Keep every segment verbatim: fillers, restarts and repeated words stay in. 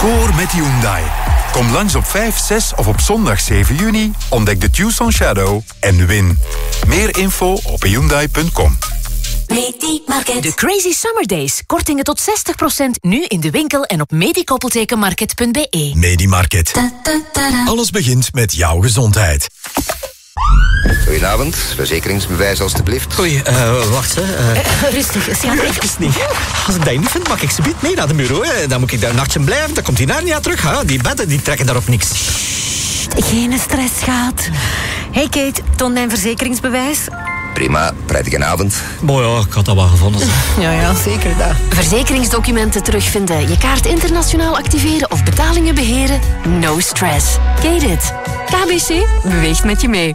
Score met Hyundai. Kom langs op vijf, zes of op zondag zeven juni. Ontdek de Tucson Shadow en win. Meer info op hyundai punt com. Medimarket. De Crazy Summer Days. Kortingen tot zestig procent nu in de winkel en op medikoppeltekenmarket punt be. Medimarket. Alles begint met jouw gezondheid. Goedenavond, verzekeringsbewijs alstublieft. Oei, uh, wacht, hè. Uh... Uh, rustig, Sian, even niet. Als ik dat niet vind, mag ik ze mee naar de bureau. Hè. Dan moet ik daar een nachtje blijven, dan komt die naar niet aan terug. Hè. Die bedden, die trekken daarop niks. Geen stress, schat. Hey Kate, toon mijn verzekeringsbewijs. Prima, prettige avond. Boy, ja, ik had dat wel gevonden. Ja, ja, zeker dat. Verzekeringsdocumenten terugvinden, je kaart internationaal activeren of betalingen beheren? No stress. Kate it. K B C beweegt met je mee.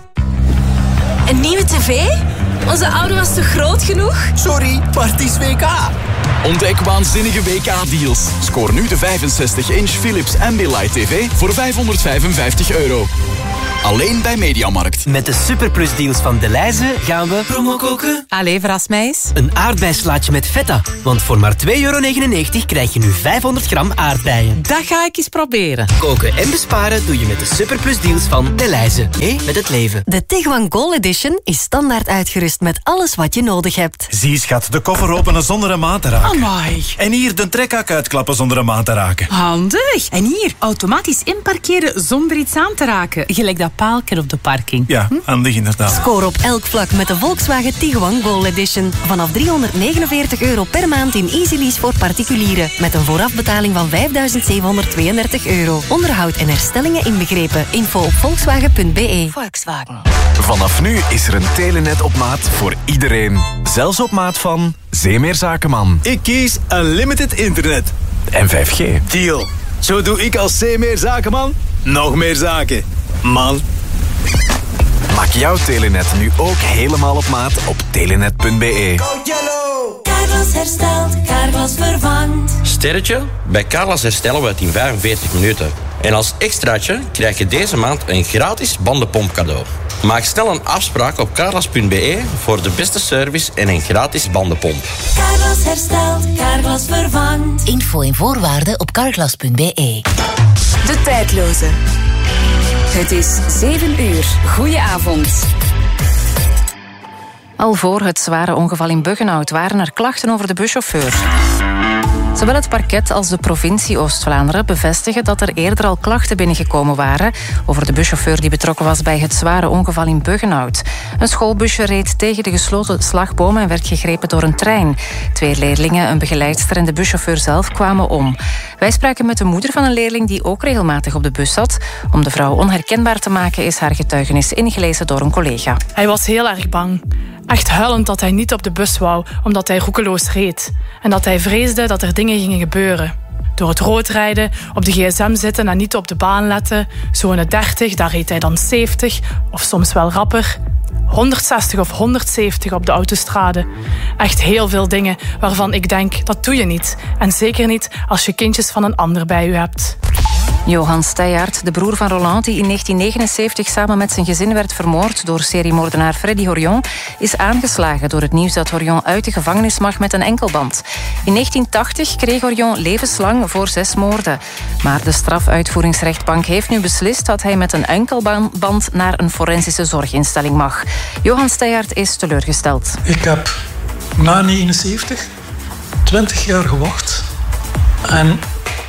Een nieuwe tv? Onze oude was te groot genoeg? Sorry, maar het is W K. Ontdek waanzinnige W K-deals. Scoor nu de vijfenzestig inch Philips Ambilight T V voor vijfhonderdvijfenvijftig euro. Alleen bij Mediamarkt. Met de superplusdeals van Delhaize gaan we promo koken. Allee, verras mij eens. Een aardbeislaatje met feta. Want voor maar twee euro negenennegentig krijg je nu vijfhonderd gram aardbeien. Dat ga ik eens proberen. Koken en besparen doe je met de superplusdeals van Delhaize. Hé, met het leven. De Tiguan Gold Edition is standaard uitgerust met alles wat je nodig hebt. Zie, schat, de koffer openen zonder een maat te raken. Amai. En hier de trekhak uitklappen zonder een maat te raken. Handig. En hier, automatisch inparkeren zonder iets aan te raken. Gelijk dat paalken op de parking. Ja, handig inderdaad. Score op elk vlak met de Volkswagen Tiguan Gold Edition. Vanaf driehonderdnegenenveertig euro per maand in Easy Lease voor particulieren. Met een voorafbetaling van vijfduizend zevenhonderdtweeëndertig euro. Onderhoud en herstellingen inbegrepen. Info op volkswagen punt be. Volkswagen. Vanaf nu is er een telenet op maat voor iedereen. Zelfs op maat van Zeemeer Zakenman. Ik kies Unlimited Internet. En vijf G. Deal. Zo doe ik als Zeemeer Zakenman nog meer zaken. Man. Maak jouw telenet nu ook helemaal op maat op telenet punt be. Carglass herstelt, Carglass vervangt. Sterretje? Bij Carglass herstellen we het in vijfenveertig minuten. En als extraatje krijg je deze maand een gratis bandenpomp cadeau. Maak snel een afspraak op carglass punt be voor de beste service en een gratis bandenpomp. Carglass herstelt, Carglass vervangt. Info en voorwaarden op carglass punt be. De tijdloze. Het is zeven uur. Goedenavond. Al voor het zware ongeval in Buggenhout waren er klachten over de buschauffeur. Zowel het parket als de provincie Oost-Vlaanderen bevestigen dat er eerder al klachten binnengekomen waren over de buschauffeur die betrokken was bij het zware ongeval in Buggenhout. Een schoolbusje reed tegen de gesloten slagboom en werd gegrepen door een trein. Twee leerlingen, een begeleidster en de buschauffeur zelf kwamen om. Wij spraken met de moeder van een leerling die ook regelmatig op de bus zat. Om de vrouw onherkenbaar te maken is haar getuigenis ingelezen door een collega. Hij was heel erg bang. Echt huilend dat hij niet op de bus wou, omdat hij roekeloos reed. En dat hij vreesde dat er dingen gingen gebeuren. Door het rood rijden, op de gsm zitten en niet op de baan letten. Zone dertig, daar reed hij dan zeventig, of soms wel rapper. honderdzestig of honderdzeventig op de autostrade. Echt heel veel dingen waarvan ik denk, dat doe je niet. En zeker niet als je kindjes van een ander bij u hebt. Johan Steyaert, de broer van Roland, die in negentien negenenzeventig samen met zijn gezin werd vermoord door seriemoordenaar Freddy Horion, is aangeslagen door het nieuws dat Horion uit de gevangenis mag met een enkelband. In negentien tachtig kreeg Horion levenslang voor zes moorden. Maar de strafuitvoeringsrechtbank heeft nu beslist dat hij met een enkelband naar een forensische zorginstelling mag. Johan Steyaert is teleurgesteld. Ik heb na negenenzeventig twintig jaar gewacht en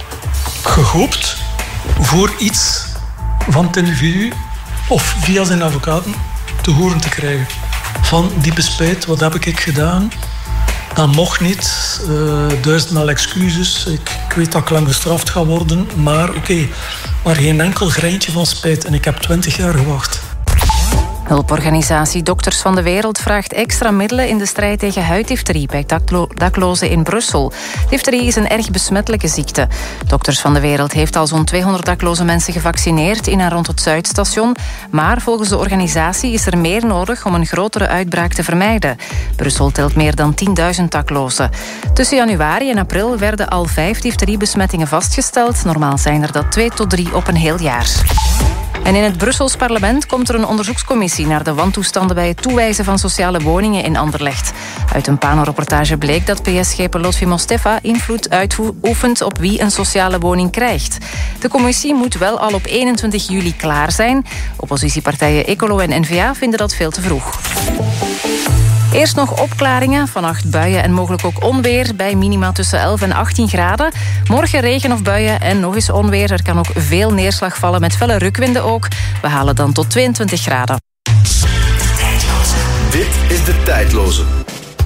gehoopt voor iets van het individu of via zijn advocaten te horen te krijgen. Van diepe spijt, wat heb ik gedaan? Dat mocht niet. Uh, duizendmaal excuses. Ik, ik weet dat ik lang gestraft ga worden. Maar oké, okay, maar geen enkel greintje van spijt. En ik heb twintig jaar gewacht. Hulporganisatie Dokters van de Wereld vraagt extra middelen in de strijd tegen huiddifterie bij daklo- daklozen in Brussel. Difterie is een erg besmettelijke ziekte. Dokters van de Wereld heeft al zo'n tweehonderd dakloze mensen gevaccineerd in en rond het Zuidstation. Maar volgens de organisatie is er meer nodig om een grotere uitbraak te vermijden. Brussel telt meer dan tienduizend daklozen. Tussen januari en april werden al vijf difteriebesmettingen vastgesteld. Normaal zijn er dat twee tot drie op een heel jaar. En in het Brussels parlement komt er een onderzoekscommissie naar de wantoestanden bij het toewijzen van sociale woningen in Anderlecht. Uit een panelreportage bleek dat P S-schepen Lotfi Mostefa invloed uitoefent op wie een sociale woning krijgt. De commissie moet wel al op eenentwintig juli klaar zijn. Oppositiepartijen Ecolo en N V A vinden dat veel te vroeg. Eerst nog opklaringen, vannacht buien en mogelijk ook onweer bij minima tussen elf en achttien graden. Morgen regen of buien en nog eens onweer. Er kan ook veel neerslag vallen met felle rukwinden ook. We halen dan tot tweeëntwintig graden. Dit is De Tijdloze.